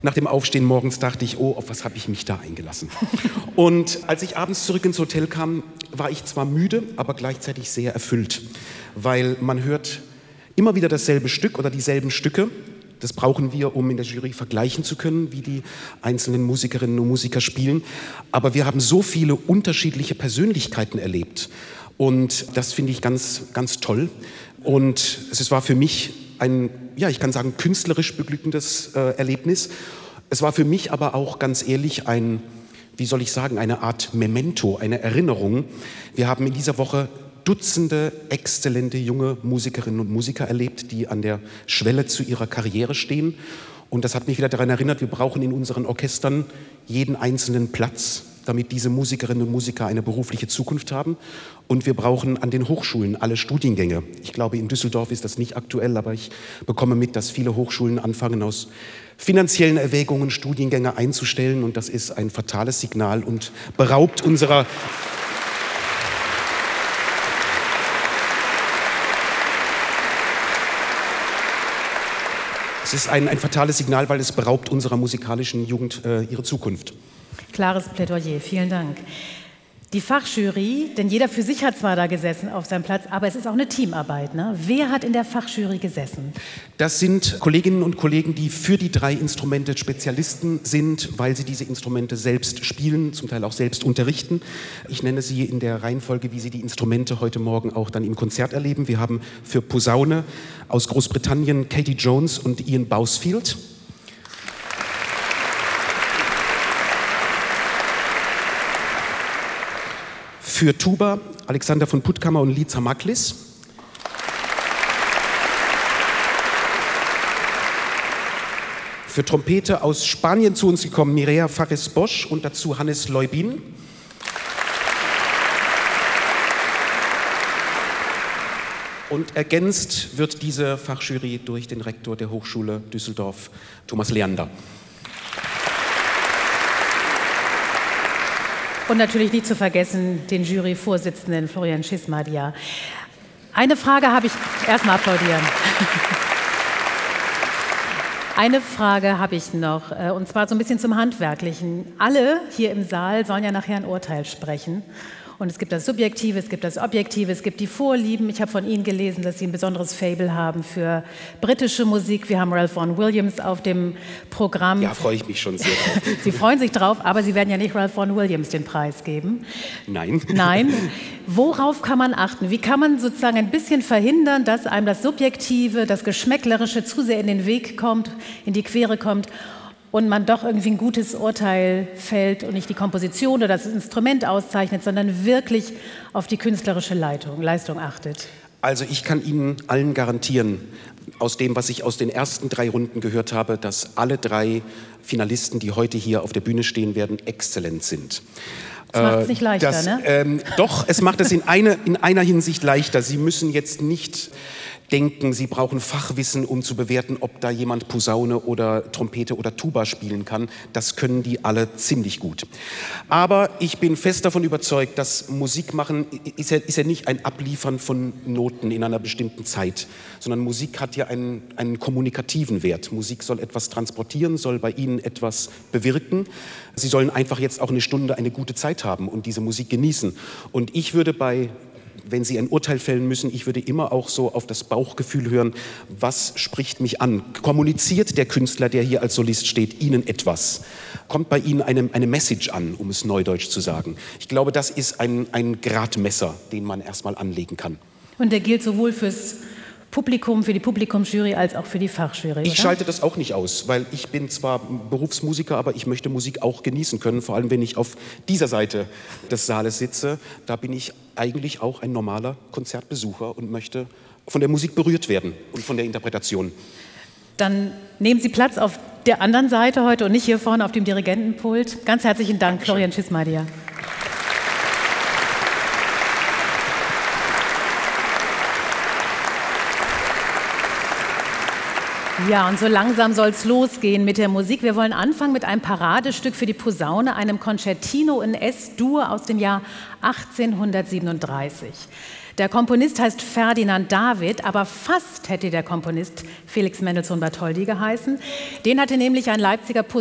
Nach dem Aufstehen morgens dachte ich, oh, auf was habe ich mich da eingelassen? Und als ich abends zurück ins Hotel kam, war ich zwar müde, aber gleichzeitig sehr erfüllt, weil man hört immer wieder dasselbe Stück oder dieselben Stücke. Das brauchen wir, um in der Jury vergleichen zu können, wie die einzelnen Musikerinnen und Musiker spielen. Aber wir haben so viele unterschiedliche Persönlichkeiten erlebt. Und das finde ich ganz, ganz toll. Und es war für mich ein, ja, ich kann sagen, künstlerisch beglückendes Erlebnis. Es war für mich aber auch ganz ehrlich ein, wie soll ich sagen, eine Art Memento, eine Erinnerung. Wir haben in dieser Woche Dutzende exzellente junge Musikerinnen und Musiker erlebt, die an der Schwelle zu ihrer Karriere stehen. Und das hat mich wieder daran erinnert, wir brauchen in unseren Orchestern jeden einzelnen Platz, damit diese Musikerinnen und Musiker eine berufliche Zukunft haben. Und wir brauchen an den Hochschulen alle Studiengänge. Ich glaube, in Düsseldorf ist das nicht aktuell, aber ich bekomme mit, dass viele Hochschulen anfangen, aus finanziellen Erwägungen Studiengänge einzustellen. Und das ist ein fatales Signal und beraubt unserer... Es ist ein fatales Signal, weil es beraubt unserer musikalischen Jugend ihre Zukunft. Klares Plädoyer, vielen Dank. Die Fachjury, denn jeder für sich hat zwar da gesessen auf seinem Platz, aber es ist auch eine Teamarbeit, ne? Wer hat in der Fachjury gesessen? Das sind Kolleginnen und Kollegen, die für die 3 Instrumente Spezialisten sind, weil sie diese Instrumente selbst spielen, zum Teil auch selbst unterrichten. Ich nenne sie in der Reihenfolge, wie Sie die Instrumente heute Morgen auch dann im Konzert erleben. Wir haben für Posaune aus Großbritannien Katie Jones und Ian Bousfield. Für Tuba Alexander von Puttkammer und Liza Maklis. Für Trompete aus Spanien zu uns gekommen Mireia Fares Bosch und dazu Hannes Leubin. Und ergänzt wird diese Fachjury durch den Rektor der Hochschule Düsseldorf, Thomas Leander. Und natürlich nicht zu vergessen den Juryvorsitzenden Florian Schismadia. Eine Frage habe ich, erstmal applaudieren. Eine Frage habe ich noch, und zwar so ein bisschen zum Handwerklichen. Alle hier im Saal sollen ja nachher ein Urteil sprechen. Und es gibt das Subjektive, es gibt das Objektive, es gibt die Vorlieben. Ich habe von Ihnen gelesen, dass Sie ein besonderes Faible haben für britische Musik. Wir haben Ralph Vaughan Williams auf dem Programm. Ja, freue ich mich schon sehr drauf. Sie freuen sich drauf, aber Sie werden ja nicht Ralph Vaughan Williams den Preis geben. Nein. Nein. Worauf kann man achten? Wie kann man sozusagen ein bisschen verhindern, dass einem das Subjektive, das Geschmäcklerische zu sehr in den Weg kommt, in die Quere kommt und man doch irgendwie ein gutes Urteil fällt und nicht die Komposition oder das Instrument auszeichnet, sondern wirklich auf die künstlerische Leistung achtet? Also ich kann Ihnen allen garantieren, aus dem, was ich aus den ersten 3 Runden gehört habe, dass alle 3 Finalisten, die heute hier auf der Bühne stehen werden, exzellent sind. Das macht es nicht leichter, ne? Doch, es macht es in einer Hinsicht leichter. Sie müssen jetzt nicht denken, Sie brauchen Fachwissen, um zu bewerten, ob da jemand Posaune oder Trompete oder Tuba spielen kann. Das können die alle ziemlich gut. Aber ich bin fest davon überzeugt, dass Musik machen ist ja nicht ein Abliefern von Noten in einer bestimmten Zeit, sondern Musik hat ja einen kommunikativen Wert. Musik soll etwas transportieren, soll bei Ihnen etwas bewirken. Sie sollen einfach jetzt auch eine Stunde eine gute Zeit haben und diese Musik genießen. Und ich würde wenn Sie ein Urteil fällen müssen, ich würde immer auch so auf das Bauchgefühl hören, was spricht mich an? Kommuniziert der Künstler, der hier als Solist steht, Ihnen etwas? Kommt bei Ihnen eine Message an, um es neudeutsch zu sagen? Ich glaube, das ist ein Gradmesser, den man erstmal anlegen kann. Und der gilt sowohl fürs Publikum, für die Publikumsjury als auch für die Fachjury, Ich schalte das auch nicht aus, weil ich bin zwar Berufsmusiker, aber ich möchte Musik auch genießen können, vor allem wenn ich auf dieser Seite des Saales sitze. Da bin ich eigentlich auch ein normaler Konzertbesucher und möchte von der Musik berührt werden und von der Interpretation. Dann nehmen Sie Platz auf der anderen Seite heute und nicht hier vorne auf dem Dirigentenpult. Ganz herzlichen Dank, Dankeschön. Florian Schismadia. Ja, und so langsam soll es losgehen mit der Musik. Wir wollen anfangen mit einem Paradestück für die Posaune, einem Concertino in S-Dur aus dem Jahr 1837. Der Komponist heißt Ferdinand David, aber fast hätte der Komponist Felix Mendelssohn Bartholdy geheißen. Den hatte nämlich ein Leipziger